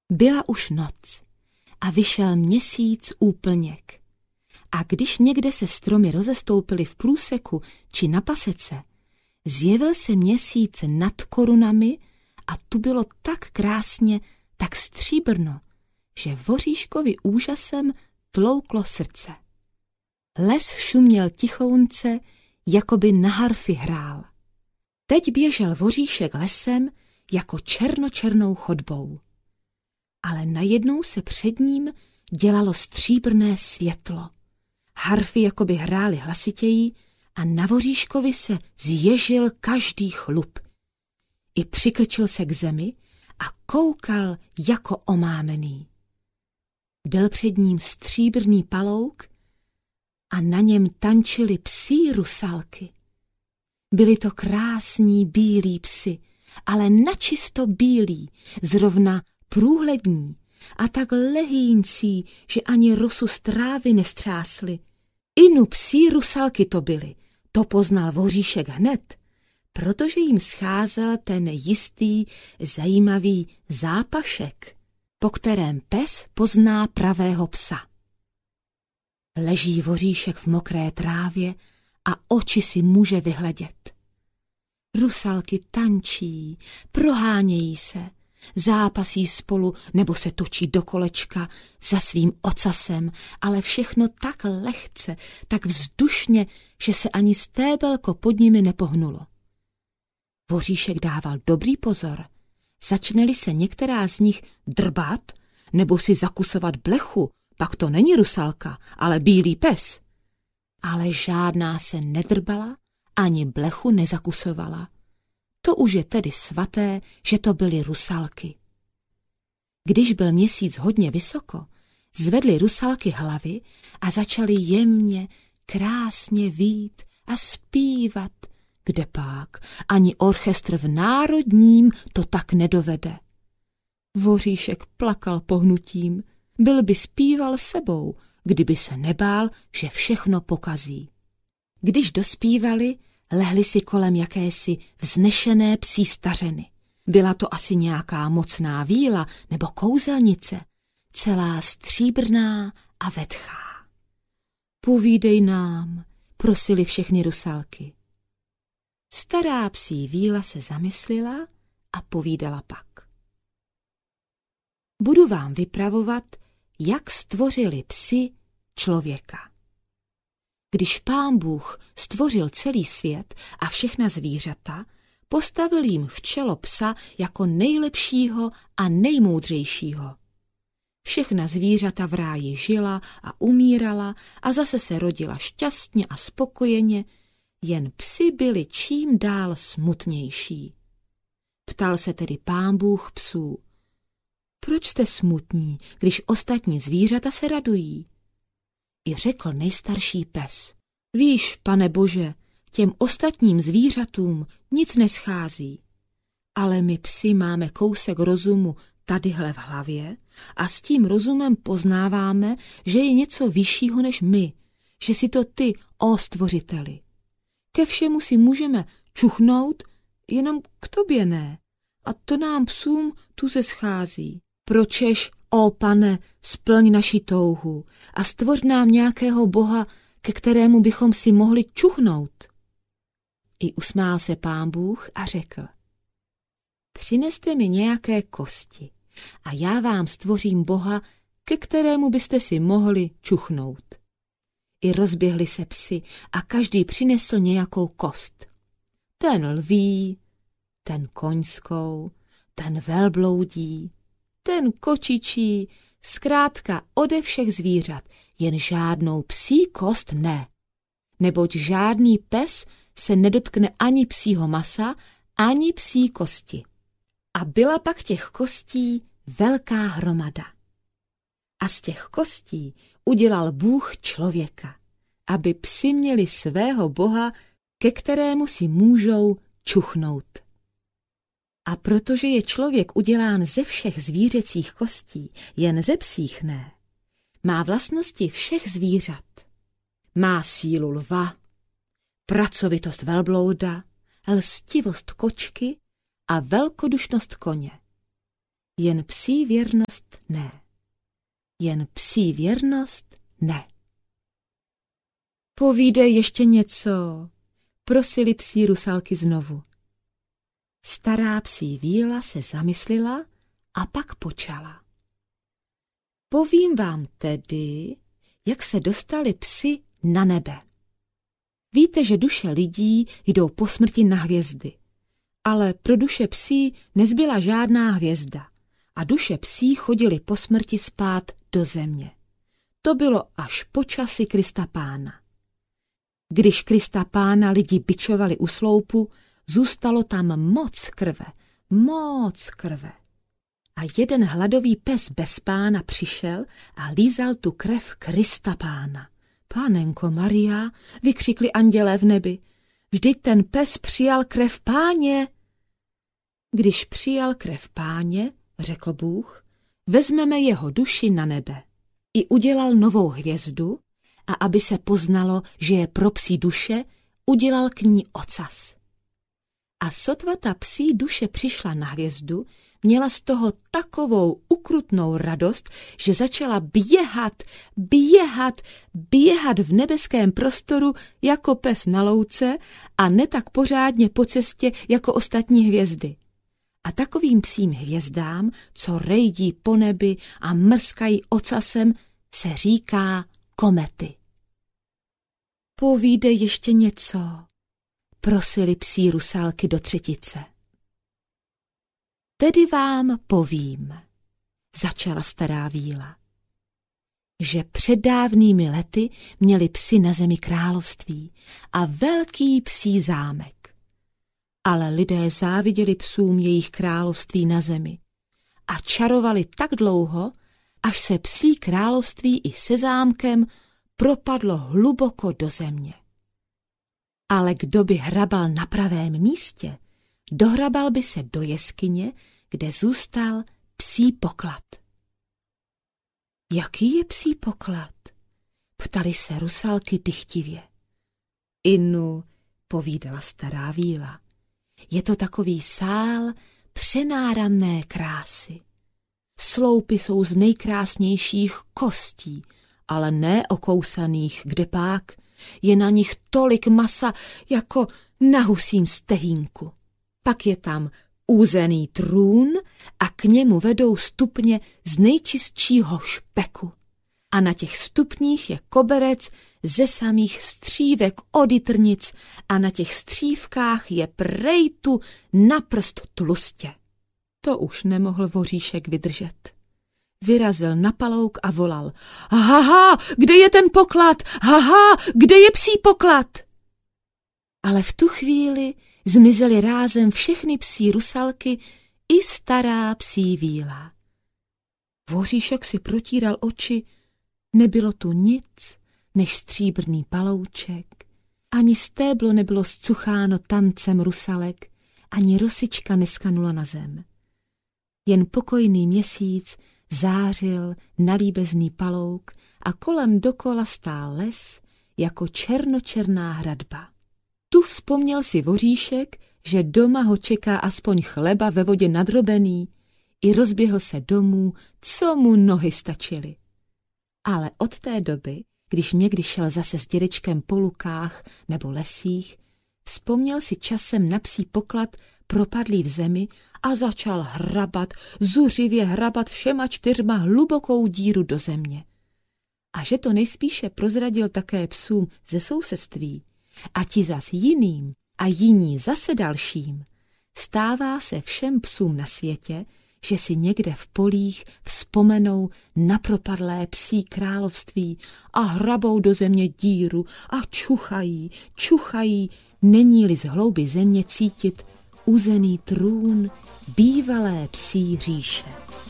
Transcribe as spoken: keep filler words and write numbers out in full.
Byla už noc a vyšel měsíc úplněk. A když někde se stromy rozestoupily v průseku či na pasece, zjevil se měsíc nad korunami a tu bylo tak krásně, tak stříbrno, že Voříškovi úžasem tlouklo srdce. Les šuměl tichounce, jako by na harfy hrál. Teď běžel Voříšek lesem jako černočernou chodbou. Ale najednou se před ním dělalo stříbrné světlo. Harfy jakoby hrály hlasitěji a na Voříškovi se zježil každý chlup. I přikrčil se k zemi a koukal jako omámený. Byl před ním stříbrný palouk a na něm tančily psí rusalky. Byli to krásní bílí psi, ale načisto bílí, zrovna průhlední a tak lehýncí, že ani rosu z trávy nestřásly. Inu psí rusalky to byly, to poznal Voříšek hned, protože jim scházel ten jistý, zajímavý zápašek, po kterém pes pozná pravého psa. Leží Voříšek v mokré trávě a oči si může vyhledět. Rusalky tančí, prohánějí se, zápasí spolu nebo se točí do kolečka za svým ocasem, ale všechno tak lehce, tak vzdušně, že se ani stébelko pod nimi nepohnulo. Voříšek dával dobrý pozor. Začne-li se některá z nich drbat nebo si zakusovat blechu, pak to není rusalka, ale bílý pes. Ale žádná se nedrbala, ani blechu nezakusovala. To už je tedy svaté, že to byly rusalky. Když byl měsíc hodně vysoko, zvedly rusalky hlavy a začaly jemně, krásně vít a zpívat, kdepak ani orchestr v Národním to tak nedovede. Voříšek plakal pohnutím, byl by zpíval sebou, kdyby se nebál, že všechno pokazí. Když dospívali, lehli si kolem jakési vznešené psí stařeny. Byla to asi nějaká mocná víla nebo kouzelnice, celá stříbrná a vetchá. Povídej nám, prosili všechny rusalky. Stará psí víla se zamyslela a povídala pak. Budu vám vypravovat, jak stvořili psi člověka. Když Pán Bůh stvořil celý svět a všechna zvířata, postavil jim v čelo psa jako nejlepšího a nejmoudřejšího. Všechna zvířata v ráji žila a umírala a zase se rodila šťastně a spokojeně, jen psi byli čím dál smutnější. Ptal se tedy Pán Bůh psů. Proč jste smutní, když ostatní zvířata se radují? I řekl nejstarší pes. Víš, Pane Bože, těm ostatním zvířatům nic neschází, ale my psi máme kousek rozumu tadyhle v hlavě a s tím rozumem poznáváme, že je něco vyššího než my, že si to ty, ó stvořiteli. Ke všemu si můžeme čuchnout, jenom k tobě ne. A to nám psům tu se schází. Pročež, ó Pane, splň naši touhu a stvoř nám nějakého boha, ke kterému bychom si mohli čuchnout. I usmál se Pán Bůh a řekl. Přineste mi nějaké kosti a já vám stvořím boha, ke kterému byste si mohli čuchnout. I rozběhli se psi a každý přinesl nějakou kost. Ten lví, ten koňskou, ten velbloudí, ten kočičí, zkrátka ode všech zvířat, jen žádnou psí kost ne. Neboť žádný pes se nedotkne ani psího masa, ani psí kosti. A byla pak těch kostí velká hromada. A z těch kostí udělal Bůh člověka, aby psi měli svého boha, ke kterému si můžou čuchnout. A protože je člověk udělán ze všech zvířecích kostí, jen ze psích ne, má vlastnosti všech zvířat. Má sílu lva, pracovitost velblouda, lstivost kočky a velkodušnost koně. jen psí věrnost ne. Jen psí věrnost ne. Povídej ještě něco, prosili psí Rusalky znovu. Stará psí víla se zamyslela a pak počala. Povím vám tedy, jak se dostali psi na nebe. Víte, že duše lidí jdou po smrti na hvězdy, ale pro duše psí nezbyla žádná hvězda a duše psí chodily po smrti spát do země. To bylo až po časi Krista Pána. Když Krista Pána lidi bičovali u sloupu, zůstalo tam moc krve, moc krve. A jeden hladový pes bez pána přišel a lízal tu krev Krista Pána. Pánenko Maria, vykřikli andělé v nebi, vždyť ten pes přijal krev Páně. Když přijal krev Páně, řekl Bůh, vezmeme jeho duši na nebe. I udělal novou hvězdu a aby se poznalo, že je pro psí duše, udělal k ní ocas. A sotva ta psí duše přišla na hvězdu, měla z toho takovou ukrutnou radost, že začala běhat, běhat, běhat v nebeském prostoru jako pes na louce a ne tak pořádně po cestě jako ostatní hvězdy. A takovým psím hvězdám, co rejdí po nebi a mrskají ocasem, se říká komety. Povídej ještě něco, prosili psí Rusalky do třetice. Tedy vám povím, začala stará víla, že před dávnými lety měli psi na zemi království a velký psí zámek. Ale lidé záviděli psům jejich království na zemi a čarovali tak dlouho, až se psí království i se zámkem propadlo hluboko do země. Ale kdo by hrabal na pravém místě, dohrabal by se do jeskyně, kde zůstal psí poklad. Jaký je psí poklad? Ptali se Rusalky dychtivě. Inu, povídala stará víla, je to takový sál přenáramné krásy. Sloupy jsou z nejkrásnějších kostí, ale ne okousaných, kdepák. Je na nich tolik masa, jako na husím stehínku. Pak je tam úzený trůn a k němu vedou stupně z nejčistšího špeku. A na těch stupních je koberec ze samých střívek od jitrnic a na těch střívkách je prejtu na prst tlustě. To už nemohl voříšek vydržet. Vyrazil na palouk a volal. Haha, kde je ten poklad? Haha, kde je psí poklad? Ale v tu chvíli zmizely rázem všechny psí Rusalky i stará psí víla. Voříšek si protíral oči, nebylo tu nic, než stříbrný palouček, ani stéblo nebylo zcucháno tancem rusalek, ani rosička neskanula na zem. Jen pokojný měsíc zářil na líbezný palouk a kolem dokola stál les jako černočerná hradba. Tu vzpomněl si voříšek, že doma ho čeká aspoň chleba ve vodě nadrobený, i rozběhl se domů, co mu nohy stačily. Ale od té doby, když někdy šel zase s dědečkem po lukách nebo lesích, vzpomněl si časem na psí poklad propadlý v zemi a začal hrabat, zuřivě hrabat všema čtyřma hlubokou díru do země. A že to nejspíše prozradil také psům ze sousedství, a ti zas jiným a jiní zase dalším, stává se všem psům na světě, že si někde v polích vzpomenou na propadlé psí království a hrabou do země díru a čuchají, čuchají, není-li z hlouby země cítit uzený trůn bývalé psí říše.